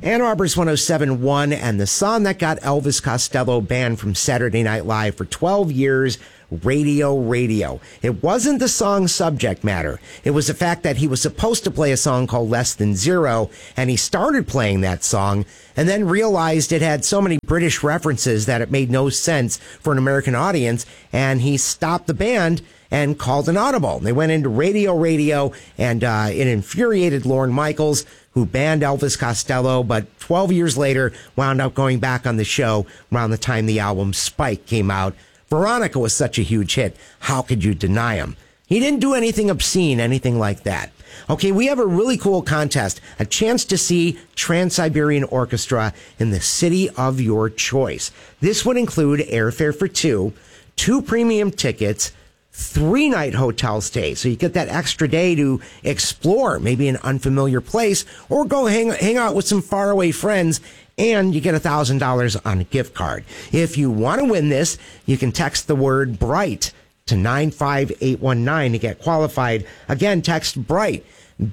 Ann Arbor's 107.1, and the song that got Elvis Costello banned from Saturday Night Live for 12 years, Radio, Radio. It wasn't the song's subject matter. It was the fact that he was supposed to play a song called Less Than Zero, and he started playing that song and then realized it had so many British references that it made no sense for an American audience, and he stopped the band and called an audible. They went into Radio, Radio, and it infuriated Lorne Michaels, who banned Elvis Costello, but 12 years later wound up going back on the show around the time the album Spike came out. Veronica was such a huge hit. How could you deny him? He didn't do anything obscene, anything like that. Okay, we have a really cool contest, a chance to see Trans-Siberian Orchestra in the city of your choice. This would include airfare for two premium tickets, 3-night hotel stay, so you get that extra day to explore maybe an unfamiliar place or go hang out with some faraway friends, and you get $1,000 on a gift card. If you want to win this, you can text the word BRIGHT to 95819 to get qualified. Again, text BRIGHT,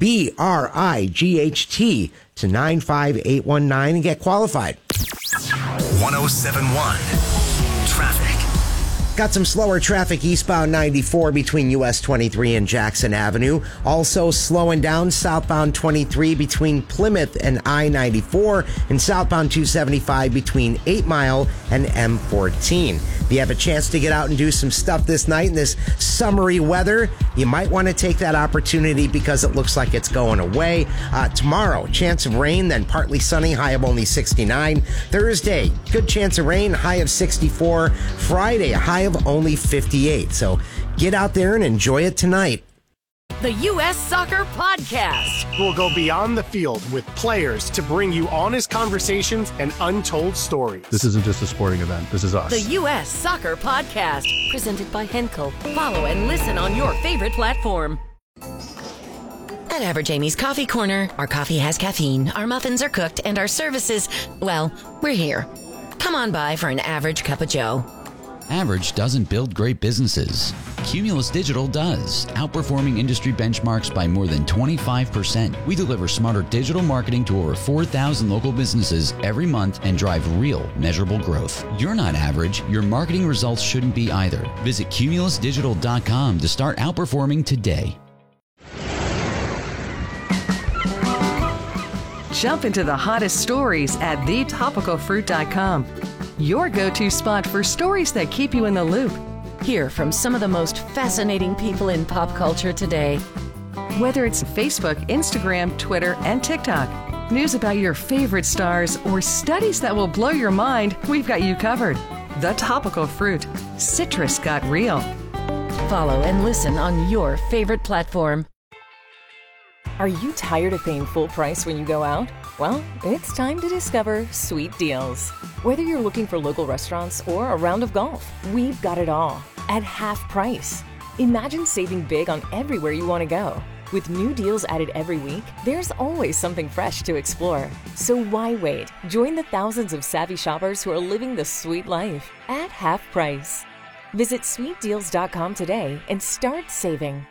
BRIGHT, to 95819 and get qualified. 1071 Traffic. Got some slower traffic eastbound 94 between US 23 and Jackson Avenue. Also slowing down southbound 23 between Plymouth and I-94 and southbound 275 between 8 Mile and M14. If you have a chance to get out and do some stuff this night in this summery weather, you might want to take that opportunity because it looks like it's going away. Tomorrow, chance of rain, then partly sunny, high of only 69. Thursday, good chance of rain, high of 64. Friday, a high of only 58. So get out there and enjoy it tonight. The U.S. Soccer Podcast. We'll go beyond the field with players to bring you honest conversations and untold stories. This isn't just a sporting event. This is us. The U.S. Soccer Podcast. Presented by Henkel. Follow and listen on your favorite platform. At Average Amy's Coffee Corner, our coffee has caffeine, our muffins are cooked, and our services, well, we're here. Come on by for an average cup of joe. Average doesn't build great businesses. Cumulus Digital does, outperforming industry benchmarks by more than 25%. We deliver smarter digital marketing to over 4,000 local businesses every month and drive real, measurable growth. You're not average. Your marketing results shouldn't be either. Visit cumulusdigital.com to start outperforming today. Jump into the hottest stories at thetopicalfruit.com. Your go-to spot for stories that keep you in the loop. Hear from some of the most fascinating people in pop culture today. Whether it's Facebook, Instagram, Twitter, and TikTok, news about your favorite stars, or studies that will blow your mind, we've got you covered. The Topical Fruit. Citrus got real. Follow and listen on your favorite platform. Are you tired of paying full price when you go out? Well, it's time to discover Sweet Deals. Whether you're looking for local restaurants or a round of golf, we've got it all at half price. Imagine saving big on everywhere you want to go. With new deals added every week, there's always something fresh to explore. So why wait? Join the thousands of savvy shoppers who are living the sweet life at half price. Visit sweetdeals.com today and start saving.